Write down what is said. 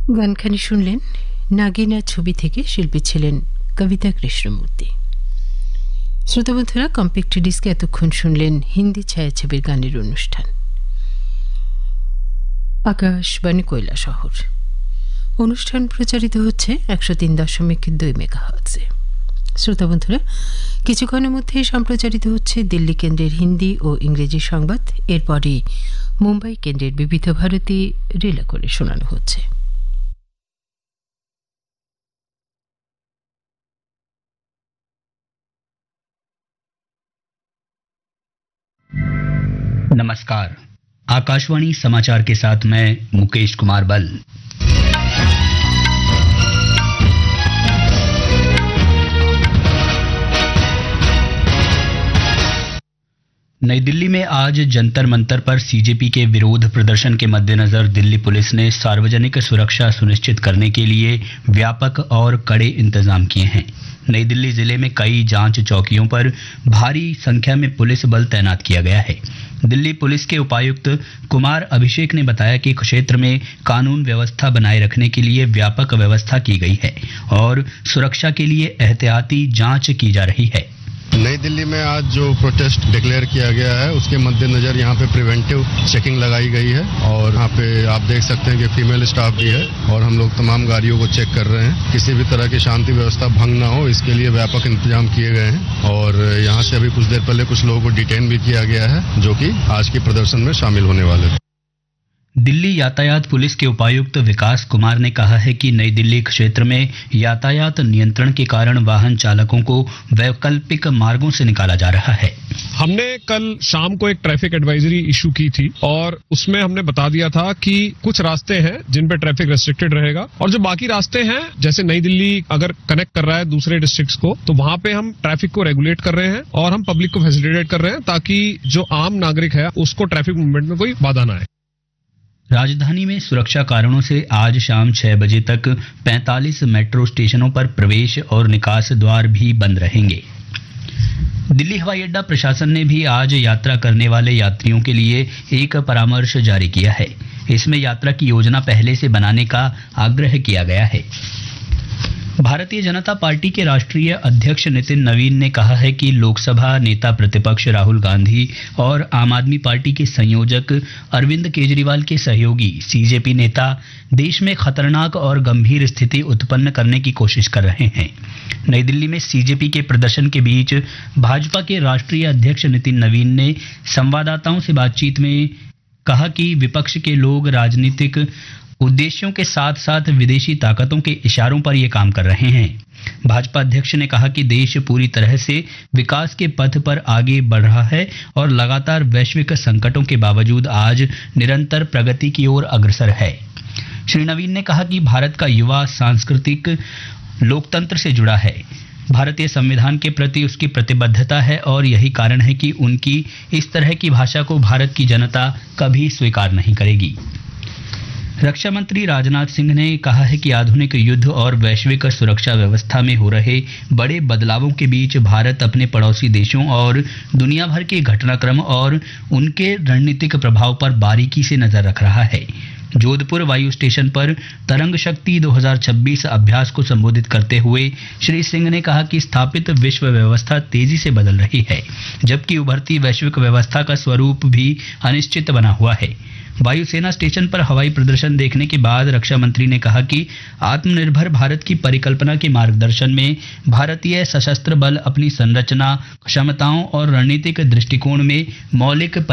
গানখানি শুনলেন নাগিনা ছবি থেকে, শিল্পী ছিলেন কবিতা কৃষ্ণমূর্তি। শ্রোতাবন্ধুরা, কম্প্যাক্ট ডিস্কে এতক্ষণ শুনলেন হিন্দি ছায়াছবির গানের অনুষ্ঠান। আকাশবাণী কৈলাসহর। অনুষ্ঠান প্রচারিত হচ্ছে 103.2 মেগাহার্টজে। শ্রোতাবন্ধুরা, কিছুক্ষণের মধ্যেই সম্প্রচারিত হচ্ছে দিল্লি কেন্দ্রের হিন্দি ও ইংরেজি সংবাদ। এরপরই মুম্বাই কেন্দ্রের বিবিধ ভারতী রিলে করে শোনানো হচ্ছে। नमस्कार। आकाशवाणी समाचार के साथ मैं मुकेश कुमार बल। नई दिल्ली में आज जंतर मंतर पर सीजेपी के विरोध प्रदर्शन के मद्देनजर दिल्ली पुलिस ने सार्वजनिक सुरक्षा सुनिश्चित करने के लिए व्यापक और कड़े इंतजाम किए हैं। नई दिल्ली जिले में कई जांच चौकियों पर भारी संख्या में पुलिस बल तैनात किया गया है। दिल्ली पुलिस के उपायुक्त कुमार अभिषेक ने बताया कि क्षेत्र में कानून व्यवस्था बनाए रखने के लिए व्यापक व्यवस्था की गई है और सुरक्षा के लिए एहतियाती जांच की जा रही है। नई दिल्ली में आज जो प्रोटेस्ट डिक्लेयर किया गया है उसके मद्देनजर यहाँ पे प्रिवेंटिव चेकिंग लगाई गई है और यहाँ पे आप देख सकते हैं कि फीमेल स्टाफ भी है और हम लोग तमाम गाड़ियों को चेक कर रहे हैं। किसी भी तरह की शांति व्यवस्था भंग ना हो, इसके लिए व्यापक इंतजाम किए गए हैं और यहाँ से अभी कुछ देर पहले कुछ लोगों को डिटेन भी किया गया है जो कि आज के प्रदर्शन में शामिल होने वाले थे। दिल्ली यातायात पुलिस के उपायुक्त विकास कुमार ने कहा है कि नई दिल्ली क्षेत्र में यातायात नियंत्रण के कारण वाहन चालकों को वैकल्पिक मार्गों से निकाला जा रहा है। हमने कल शाम को एक ट्रैफिक एडवाइजरी इशू की थी और उसमें हमने बता दिया था कि कुछ रास्ते हैं जिन पे ट्रैफिक रेस्ट्रिक्टेड रहेगा और जो बाकी रास्ते हैं, जैसे नई दिल्ली अगर कनेक्ट कर रहा है दूसरे डिस्ट्रिक्ट्स को, तो वहां पे हम ट्रैफिक को रेगुलेट कर रहे हैं और हम पब्लिक को फैसिलिटेट कर रहे हैं ताकि जो आम नागरिक है उसको ट्रैफिक मूवमेंट में कोई बाधा ना आए। राजधानी में सुरक्षा कारणों से आज शाम 6 बजे तक 45 मेट्रो स्टेशनों पर प्रवेश और निकास द्वार भी बंद रहेंगे। दिल्ली हवाई अड्डा प्रशासन ने भी आज यात्रा करने वाले यात्रियों के लिए एक परामर्श जारी किया है। इसमें यात्रा की योजना पहले से बनाने का आग्रह किया गया है। भारतीय जनता पार्टी के राष्ट्रीय अध्यक्ष नितिन नवीन ने कहा है कि लोकसभा नेता प्रतिपक्ष राहुल गांधी और आम आदमी पार्टी के संयोजक अरविंद केजरीवाल के सहयोगी सीजेपी नेता देश में खतरनाक और गंभीर स्थिति उत्पन्न करने की कोशिश कर रहे हैं। नई दिल्ली में सीजेपी के प्रदर्शन के बीच भाजपा के राष्ट्रीय अध्यक्ष नितिन नवीन ने संवाददाताओं से बातचीत में कहा कि विपक्ष के लोग राजनीतिक उद्देश्यों के साथ साथ विदेशी ताकतों के इशारों पर ये काम कर रहे हैं। भाजपा अध्यक्ष ने कहा कि देश पूरी तरह से विकास के पथ पर आगे बढ़ रहा है और लगातार वैश्विक संकटों के बावजूद आज निरंतर प्रगति की ओर अग्रसर है। श्री नवीन ने कहा कि भारत का युवा सांस्कृतिक लोकतंत्र से जुड़ा है। भारतीय संविधान के प्रति उसकी प्रतिबद्धता है और यही कारण है कि उनकी इस तरह की भाषा को भारत की जनता कभी स्वीकार नहीं करेगी। रक्षा मंत्री राजनाथ सिंह ने कहा है कि आधुनिक युद्ध और वैश्विक सुरक्षा व्यवस्था में हो रहे बड़े बदलावों के बीच भारत अपने पड़ोसी देशों और दुनिया भर के घटनाक्रम और उनके रणनीतिक प्रभाव पर बारीकी से नजर रख रहा है। जोधपुर वायु स्टेशन पर तरंग शक्ति 2026 अभ्यास को संबोधित करते हुए श्री सिंह ने कहा कि स्थापित विश्व व्यवस्था तेजी से बदल रही है, जबकि उभरती वैश्विक व्यवस्था का स्वरूप भी अनिश्चित बना हुआ है। वायुसेना स्टेशन पर हवाई प्रदर्शन देखने के बाद रक्षा मंत्री ने कहा कि आत्मनिर्भर भारत की परिकल्पना के मार्गदर्शन में भारतीय सशस्त्र बल अपनी संरचना, क्षमताओं और रणनीतिक दृष्टिकोण में मौलिक